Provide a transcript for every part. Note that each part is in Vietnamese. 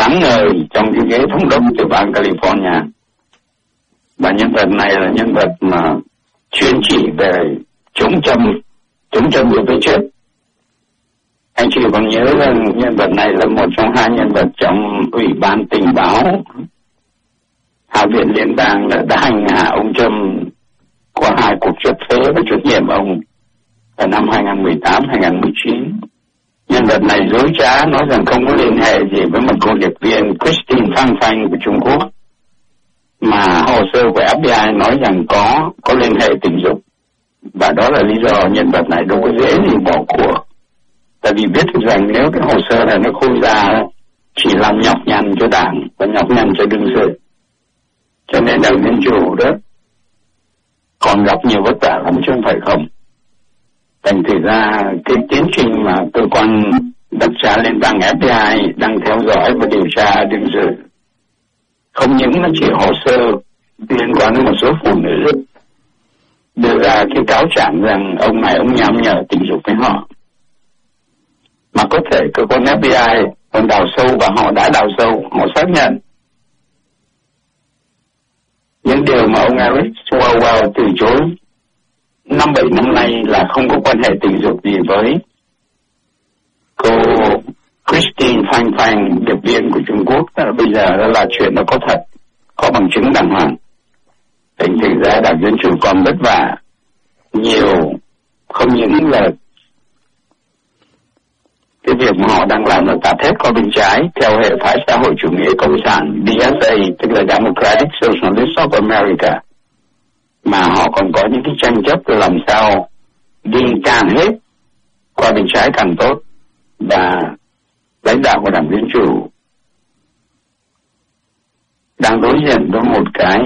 sáng ngời trong cái ghế thống đốc của bang California. Và nhân vật này là nhân vật mà chuyên chỉ về chống châm đối với chết. Anh chị còn nhớ rằng nhân vật này là một trong hai nhân vật trong Ủy ban Tình báo Hạ viện Liên bang đã hành hạ ông Trump qua hai cuộc chất phế và truất nhiệm ông vào năm 2018-2019. Nhân vật này dối trá nói rằng không có liên hệ gì với một cô điệp viên Christine Phang Phanh của Trung Quốc, mà hồ sơ của FBI nói rằng có liên hệ tình dục. Và đó là lý do nhân vật này đâu có dễ gì bỏ cuộc. Tại vì biết được rằng nếu cái hồ sơ này nó khui ra chỉ làm nhọc nhằn cho đảng và nhọc nhằn cho đương sự. Cho nên Đảng Dân Chủ đó còn gặp nhiều vất vả lắm chứ không phải không. Thành thử ra cái tiến trình mà cơ quan đặc xá liên bang FBI đang theo dõi và điều tra đương sự không những nó chỉ hồ sơ liên quan đến một số phụ nữ đưa ra cái cáo trạng rằng ông này ông nhắm nhở tình dục với họ, mà có thể cơ quan FBI còn đào sâu, và họ đã đào sâu, họ xác nhận những điều mà ông Eric Swalwell từ chối 5-7 năm nay là không có quan hệ tình dục gì với cô Christine Phang Phang, điệp viên của Trung Quốc. Bây giờ đó là chuyện nó có thật, có bằng chứng đàng hoàng. Thành thử ra Đảng Dân Chủ còn vất vả nhiều, không những là cái việc mà họ đang làm là tạt hết qua bên trái theo hệ phái xã hội chủ nghĩa cộng sản DSA, tức là Democratic Socialists of America, mà họ còn có những cái tranh chấp làm sao đi càng hết qua bên trái càng tốt. Và lãnh đạo của Đảng Dân Chủ đang đối diện với một cái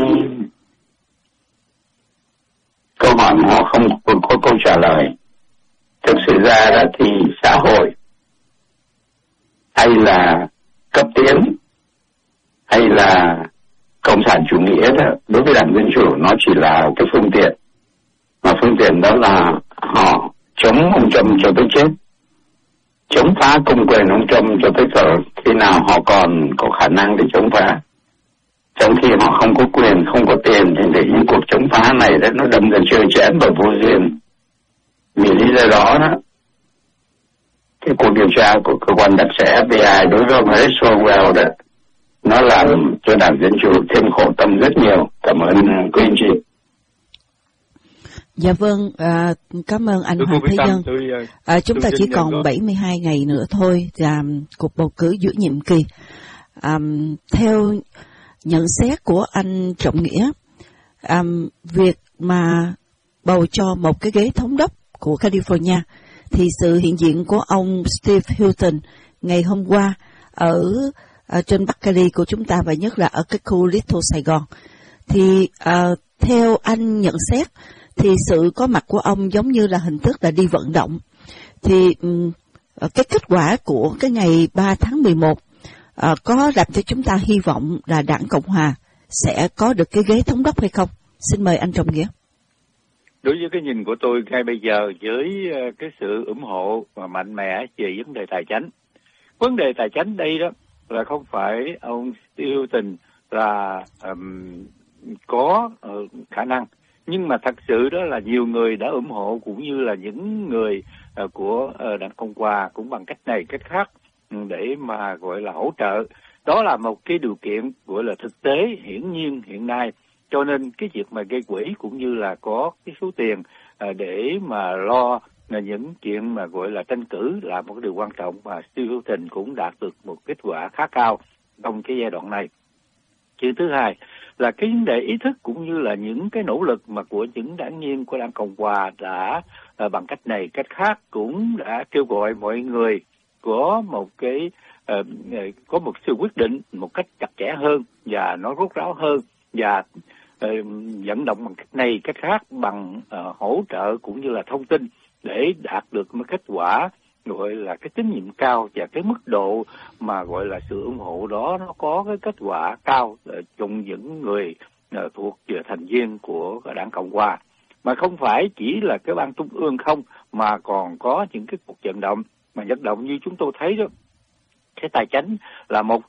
câu hỏi mà họ không có câu trả lời. Thực sự ra đó thì xã hội hay là cấp tiến hay là cộng sản chủ nghĩa đó, đối với Đảng Dân Chủ nó chỉ là cái phương tiện, mà phương tiện đó là họ chống ông Trump cho tới chết, chống phá công quyền ông Trump cho tới khi nào họ còn có khả năng để chống phá. Trong khi họ không có quyền, không có tiền, thì những cuộc chống phá này đó, nó đâm ra chơi chẽn và vô duyên. Vì lý do đó, cái cuộc điều tra của cơ quan đặc xá FBI đối với ông Eric Swalwell đó, nó làm cho Đảng Dân Chủ thêm khổ tâm rất nhiều. Cảm ơn quý anh chị. Dạ vâng, cảm ơn anh Hoàng Thế Dân. Chúng ta chỉ còn 72 ngày nữa thôi là cuộc bầu cử giữa nhiệm kỳ. Theo nhận xét của anh Trọng Nghĩa, việc mà bầu cho một cái ghế thống đốc của California thì sự hiện diện của ông Steve Hilton ngày hôm qua ở trên Bắc Cali của chúng ta, và nhất là ở cái khu Little Sài Gòn, thì theo anh nhận xét thì sự có mặt của ông giống như là hình thức là đi vận động. Thì cái kết quả của cái ngày 3 tháng 11 có làm cho chúng ta hy vọng là Đảng Cộng Hòa sẽ có được cái ghế thống đốc hay không? Xin mời anh Trọng Nghĩa. Đối với cái nhìn của tôi ngay bây giờ, với cái sự ủng hộ và mạnh mẽ về vấn đề tài chánh. Vấn đề tài chánh đây đó là không phải ông Steve Hilton là có khả năng, nhưng mà thật sự đó là nhiều người đã ủng hộ, cũng như là những người của Đảng Cộng Hòa cũng bằng cách này cách khác để mà gọi là hỗ trợ. Đó là một cái điều kiện gọi là thực tế hiển nhiên hiện nay. Cho nên cái việc mà gây quỹ cũng như là có cái số tiền để mà lo những chuyện mà gọi là tranh cử là một cái điều quan trọng, và Steve Hilton cũng đạt được một kết quả khá cao trong cái giai đoạn này. Chuyện thứ hai là cái vấn đề ý thức cũng như là những cái nỗ lực mà của những đảng viên của Đảng Cộng Hòa đã bằng cách này cách khác cũng đã kêu gọi mọi người có một cái có một sự quyết định một cách chặt chẽ hơn và nó rốt ráo hơn, và vận động bằng cách này cách khác, bằng hỗ trợ cũng như là thông tin để đạt được một kết quả gọi là cái tín nhiệm cao, và cái mức độ mà gọi là sự ủng hộ đó nó có cái kết quả cao trong những người thuộc về thành viên của Đảng Cộng Hòa, mà không phải chỉ là cái ban trung ương không, mà còn có những cái cuộc vận động, mà vận động như chúng tôi thấy đó, cái tài chánh là một